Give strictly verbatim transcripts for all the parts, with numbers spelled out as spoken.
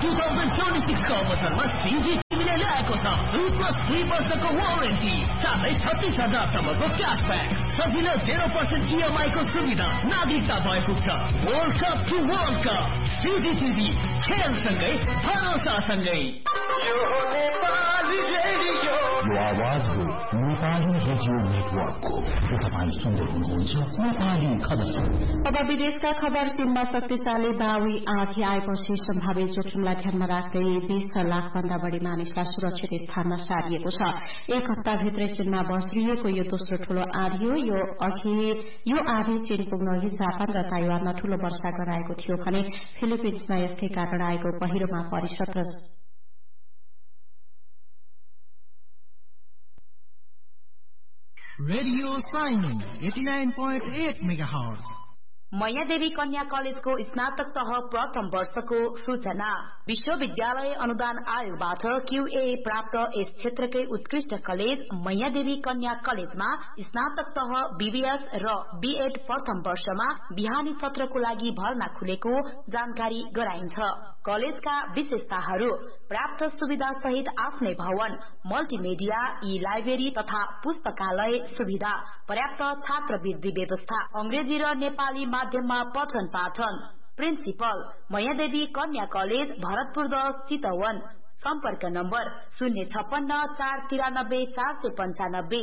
दुई हजार छब्बिस को अवसरमा सिजी टिभीले ल्याएको छ दुई प्लस दुई वर्षको वारेन्टी साथै छत्तीस हजार सम्मको क्यासब्याक सजिलो जेरो पर्सेन्ट इएमआई को सुविधा नागरिकता भएको छ। World cup to world cup CG TV खेलसँगै भरोसासँगै। यो आवाज हो नेपाली रेडियो नेटवर्कको। तपाईँ सुन्दै हुनुहुन्छ नेपाली खबर। अब विदेशका खबर। चीनमा शक्तिशाली बावी आँधी आएपछि सम्भावित जोखिमलाई ध्यानमा राख्दै बीस लाख भन्दा बढ़ी मानिसलाई सुरक्षित स्थानमा सारिएको छ। एक हप्ताभित्रै चीनमा बस्रिएको यो दोस्रो ठूलो आँधी हो। यो अघि यो आँधी चीन पुग्न अघि जापान र ताइवानमा ठूलो वर्षा गराएको थियो भने फिलिपिन्समा यसकै कारण आएको पहिरोमा परिषद र radio shining eighty nine point at megahertz. Maiyadevi कन्या कलेजको स्नातक तह प्रथम वर्षको सूचना। विश्वविद्यालय अनुदान आयोगबाट क्यूए प्राप्त यस क्षेत्रकै उत्कृष्ट कलेज मैयादेवी कन्या कलेजमा स्नातक तह बीबीएस र बीएड प्रथम वर्षमा बिहानी सत्रको लागि भर्ना खुलेको जानकारी गराइन्छ। कलेजका विशेषताहरू प्राप्त सुविधा सहित आफ्नै भवन, मल्टिमिडिया, ई लाइब्रेरी तथा पुस्तकालय सुविधा, पर्याप्त छात्रवृत्ति व्यवस्था, अंग्रेजी र नेपाली माध्यममा पठन पाठन। प्रिन्सिपल मैयादेवी कन्या कलेज भरतपुर दस चितवन। सम्पर्क नम्बर शून्य छप्पन्न चार तिरानब्बे चार सय पञ्चानब्बे।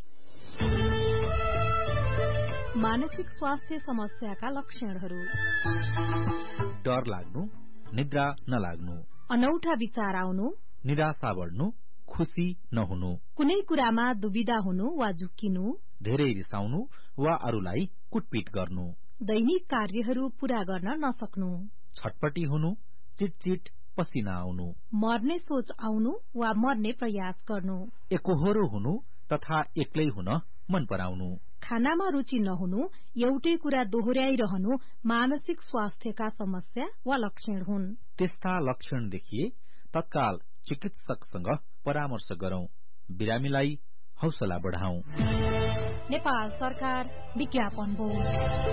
मानसिक स्वास्थ्य समस्याका लक्षणहरू: डर लाग्नु, निद्रा नलाग्नु, अनौठा विचार आउनु, निराशा बढ्नु, खुशी नहुनु, कुनै कुरामा दुविधा हुनु वा झुक्किनु, धेरै रिसाउनु वा अरूलाई कुटपिट गर्नु, दैनिक कार्यहरू पूरा गर्न नसक्नु, छटपटी हुनु, चिटचिट पसिना आउनु, मर्ने सोच आउनु वा मर्ने प्रयास गर्नु, एकोहोरो हुनु तथा एक्लै हुन मन पराउनु, खानामा रुचि नहुनु, एउटै कुरा दोहोर्याइरहनु मानसिक स्वास्थ्यका समस्या वा लक्षण हुन्। त्यस्ता लक्षण देखिए तत्काल चिकित्सकसँग परामर्श गरौं। बिरामीलाई हौसला बढाउँ। नेपाल सरकार विज्ञापन बोर्ड।